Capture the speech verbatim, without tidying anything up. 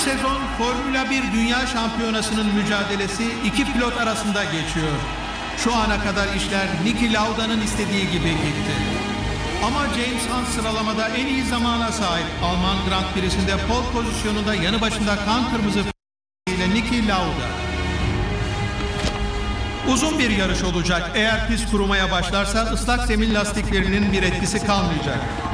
sezon Formula bir Dünya Şampiyonası'nın mücadelesi iki pilot arasında geçiyor. Şu ana kadar işler Niki Lauda'nın istediği gibi gitti. Ama James Hunt sıralamada en iyi zamana sahip. Alman Grand Prix'sinde pole pozisyonunda yanı başında kan kırmızı ile Niki Lauda. Uzun bir yarış olacak. Eğer pist kurumaya başlarsa ıslak zemin lastiklerinin bir etkisi kalmayacak.